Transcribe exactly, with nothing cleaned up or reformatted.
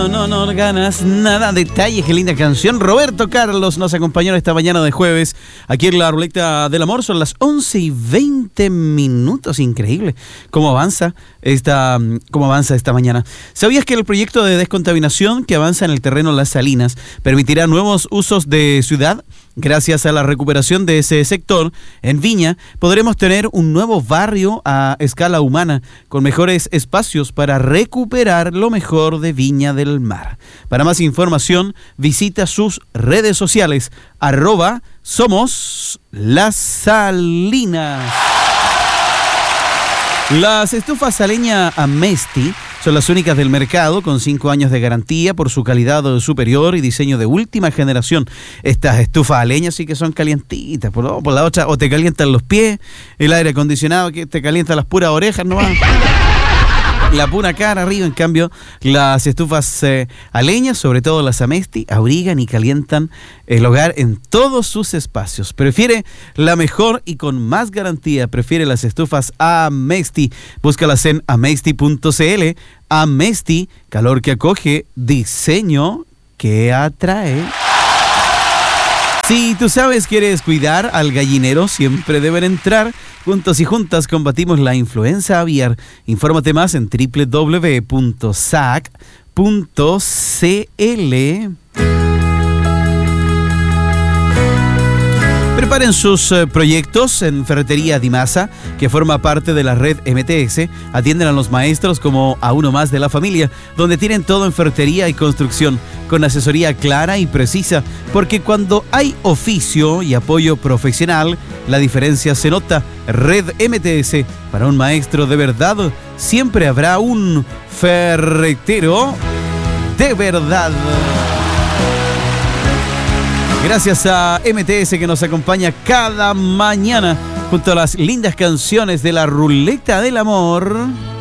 No, no ganas nada. Detalles, qué linda canción. Roberto Carlos nos acompañó esta mañana de jueves aquí en la Ruleta del Amor. Son las once y veinte minutos. Increíble cómo avanza esta, cómo avanza esta mañana. ¿Sabías que el proyecto de descontaminación que avanza en el terreno Las Salinas permitirá nuevos usos de ciudad? Gracias a la recuperación de ese sector, en Viña podremos tener un nuevo barrio a escala humana, con mejores espacios para recuperar lo mejor de Viña del Mar. Para más información, visita sus redes sociales, arroba Somos Las Salinas. Las estufas a leña Amesti son las únicas del mercado, con cinco años de garantía por su calidad superior y diseño de última generación. Estas estufas a leña sí que son calientitas, por, ¿no? Por la otra, o te calientan los pies, el aire acondicionado que te calienta las puras orejas nomás. La pura cara arriba. En cambio, las estufas eh, a leña, sobre todo las Amesti, abrigan y calientan el hogar en todos sus espacios. Prefiere la mejor y con más garantía. Prefiere las estufas Amesti. Búscalas en amesti punto cl. Amesti, calor que acoge, diseño que atrae. Si tú sabes, quieres cuidar al gallinero, siempre deben entrar. Juntos y juntas combatimos la influenza aviar. Infórmate más en doble u doble u doble u punto s a c punto c l. Preparen sus eh, proyectos en Ferretería Dimasa, que forma parte de la red M T S. Atienden a los maestros como a uno más de la familia, donde tienen todo en ferretería y construcción, con asesoría clara y precisa, porque cuando hay oficio y apoyo profesional, la diferencia se nota. Red M T S, para un maestro de verdad, siempre habrá un ferretero de verdad. Gracias a M T S que nos acompaña cada mañana junto a las lindas canciones de la Ruleta del Amor.